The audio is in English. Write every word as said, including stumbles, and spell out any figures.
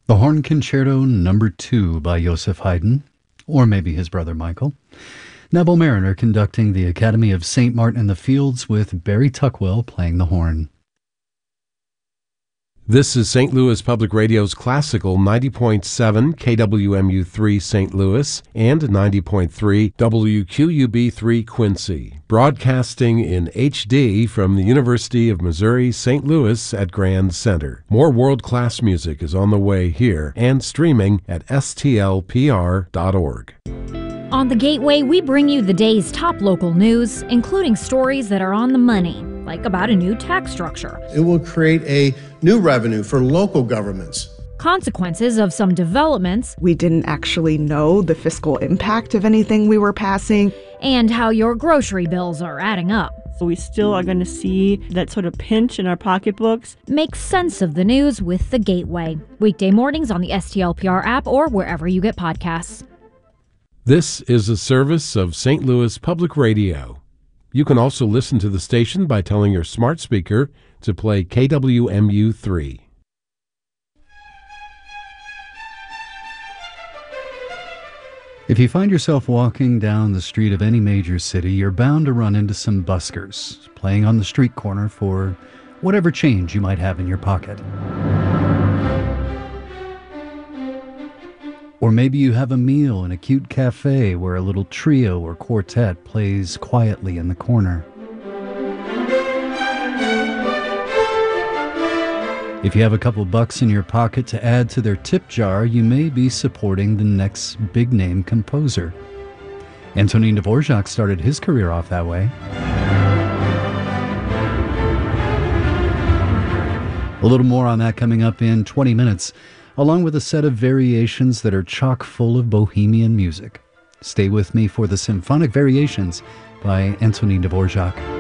The Horn Concerto Number Two by Joseph Haydn, or maybe his brother Michael. Neville Mariner conducting the Academy of Saint Martin in the Fields with Barry Tuckwell playing the horn. This is Saint Louis Public Radio's classical ninety point seven K W M U three Saint Louis and ninety point three W Q U B three Quincy, broadcasting in H D from the University of Missouri Saint Louis at Grand Center. More world-class music is on the way here and streaming at S T L P R dot org. On The Gateway, we bring you the day's top local news, including stories that are on the money, like about a new tax structure. It will create a new revenue for local governments. Consequences of some developments. We didn't actually know the fiscal impact of anything we were passing. And how your grocery bills are adding up. So we still are going to see that sort of pinch in our pocketbooks. Make sense of the news with The Gateway. Weekday mornings on the S T L P R app or wherever you get podcasts. This is a service of Saint Louis Public Radio. You can also listen to the station by telling your smart speaker to play K W M U three. If you find yourself walking down the street of any major city, you're bound to run into some buskers playing on the street corner for whatever change you might have in your pocket. Or maybe you have a meal in a cute cafe where a little trio or quartet plays quietly in the corner. If you have a couple bucks in your pocket to add to their tip jar, you may be supporting the next big-name composer. Antonin Dvorak started his career off that way. A little more on that coming up in twenty minutes, along with a set of variations that are chock full of bohemian music. Stay with me for the Symphonic Variations by Antonin Dvorak.